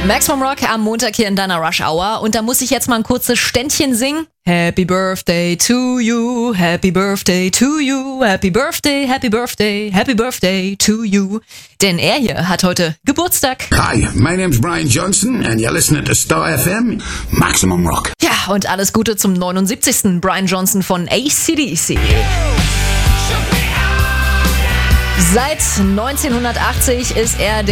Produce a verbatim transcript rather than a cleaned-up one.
Maximum Rock am Montag hier in deiner Rush Hour. Und da muss ich jetzt mal ein kurzes Ständchen singen. Happy Birthday to you, Happy Birthday to you, Happy Birthday, Happy Birthday, Happy Birthday to you. Denn er hier hat heute Geburtstag. Hi, my name's Brian Johnson and you're listening to Star F M, Maximum Rock. Ja, und alles Gute zum neunundsiebzigsten Brian Johnson von A C D C. Seit neunzehnhundertachtzig ist er der